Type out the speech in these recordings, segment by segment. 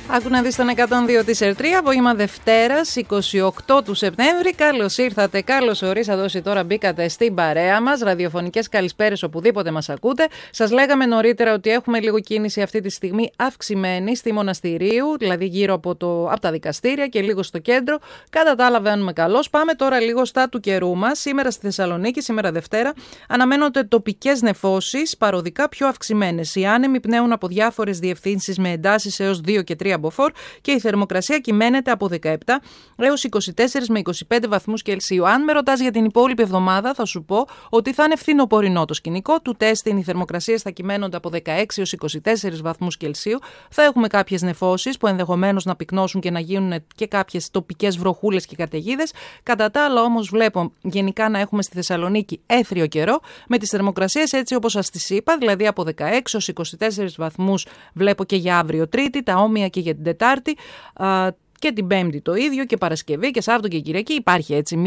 Άκου να δεις τον 102 της ΕΡΤΡΙΑ, απόγευμα Δευτέρας, 28 του Σεπτέμβρη. Καλώς ήρθατε, καλώς ορίσατε όσοι τώρα μπήκατε στην παρέα μας. Ραδιοφωνικές καλησπέρες οπουδήποτε μας ακούτε. Σας λέγαμε νωρίτερα ότι έχουμε λίγο κίνηση αυτή τη στιγμή αυξημένη στη Μοναστηρίου, δηλαδή γύρω από τα δικαστήρια και λίγο στο κέντρο. Κατά τα άλλα βαίνουμε καλώς. Πάμε τώρα λίγο στα του καιρού μας. Σήμερα στη Θεσσαλονίκη, σήμερα Δευτέρα, αναμένονται τοπικές νεφώσεις, παροδικά πιο αυξημένες. Οι άνεμοι πνέουν από διάφορες διευθύνσεις με εντάσεις έως 2 και 3 μποφόρ και η θερμοκρασία κυμαίνεται από 17 έως 24 με 25 βαθμούς Κελσίου. Αν με ρωτάς για την υπόλοιπη εβδομάδα, θα σου πω ότι θα είναι φθινοπορεινό το σκηνικό. Του τέστην οι θερμοκρασίες θα κυμαίνονται από 16 έως 24 βαθμούς Κελσίου. Θα έχουμε κάποιες νεφώσεις που ενδεχομένως να πυκνώσουν και να γίνουν και κάποιες τοπικές βροχούλες και καταιγίδες. Κατά τα άλλα, όμως, βλέπω γενικά να έχουμε στη Θεσσαλονίκη έθριο καιρό, με τις θερμοκρασίες έτσι όπως σας τις είπα, δηλαδή από 16 έως 24 βαθμούς βλέπω και για αύριο Τρίτη, τα όμοια και για την Τετάρτη. Και την Πέμπτη το ίδιο, και Παρασκευή και Σάββατο και Κυριακή υπάρχει έτσι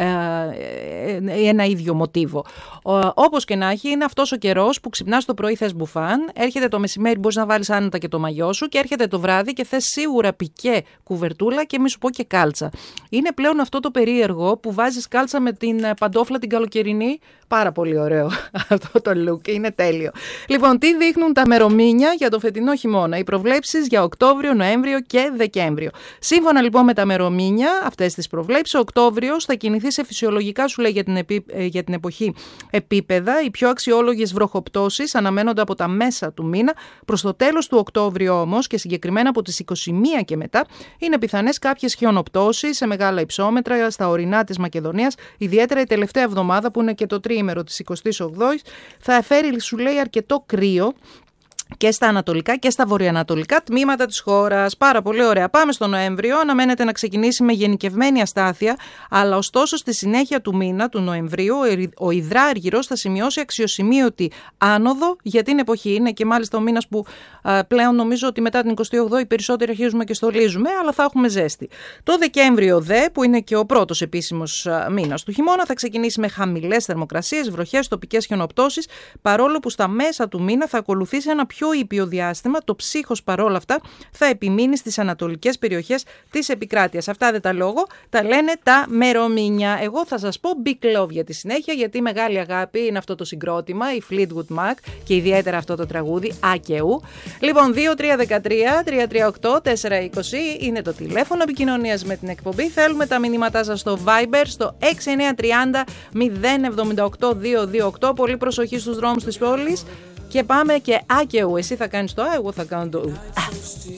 ένα ίδιο μοτίβο. Όπως και να έχει, είναι αυτός ο καιρός που ξυπνάς το πρωί, θες μπουφάν, έρχεται το μεσημέρι, μπορείς να βάλεις άνετα και το μαγιό σου, και έρχεται το βράδυ και θες σίγουρα πικέ, κουβερτούλα και μη σου πω και κάλτσα. Είναι πλέον αυτό το περίεργο που βάζεις κάλτσα με την παντόφλα την καλοκαιρινή. Πάρα πολύ ωραίο αυτό το look, είναι τέλειο. Λοιπόν, τι δείχνουν τα μερομήνια για το φετινό χειμώνα? Οι προβλέψεις για Οκτώβριο, Νοέμβριο και Δεκέμβριο. Σύμφωνα λοιπόν με τα μερομήνια, αυτές τις προβλέψεις, ο Οκτώβριος θα κινηθεί σε φυσιολογικά, σου λέει, για την εποχή επίπεδα. Οι πιο αξιόλογες βροχοπτώσεις αναμένονται από τα μέσα του μήνα. Προς το τέλος του Οκτώβριου όμως, και συγκεκριμένα από τις 21 και μετά, είναι πιθανές κάποιες χιονοπτώσεις σε μεγάλα υψόμετρα στα ορεινά της Μακεδονίας. Ιδιαίτερα η τελευταία εβδομάδα, που είναι και το τριήμερο της 28ης, θα φέρει, σου λέει, αρκετό κρύο και στα ανατολικά και στα βορειοανατολικά τμήματα της χώρας. Πάρα πολύ ωραία. Πάμε στο Νοέμβριο. Αναμένεται να ξεκινήσει με γενικευμένη αστάθεια, αλλά ωστόσο στη συνέχεια του μήνα, του Νοεμβρίου, ο υδράργυρος θα σημειώσει αξιοσημείωτη άνοδο για την εποχή. Είναι και μάλιστα ο μήνας που πλέον νομίζω ότι μετά την 28η περισσότεροι αρχίζουμε και στολίζουμε, αλλά θα έχουμε ζέστη. Το Δεκέμβριο που είναι και ο πρώτος επίσημος μήνας του χειμώνα, θα ξεκινήσει με χαμηλές θερμοκρασίες, βροχές, τοπικές χιονοπτώσεις, παρόλο που στα μέσα του μήνα θα ακολουθήσει ένα πιο ήπιο διάστημα. Το ψύχος παρόλα αυτά θα επιμείνει στις ανατολικές περιοχές της επικράτειας. Αυτά δεν τα λόγω, τα λένε τα μερομήνια. Εγώ θα σας πω Big Love για τη συνέχεια, γιατί μεγάλη αγάπη είναι αυτό το συγκρότημα, η Fleetwood Mac, και ιδιαίτερα αυτό το τραγούδι ΑΚΕΟΥ. Λοιπόν, 2-3-13-338-420 είναι το τηλέφωνο επικοινωνίας με την εκπομπή. Θέλουμε τα μηνύματά σας στο Viber, στο 6930 078 228. Πολύ προσοχή στους δρόμους της πόλης. Και πάμε και ΑΚΕΟΥ. Εσύ θα κάνεις το Α, εγώ θα κάνω το ου.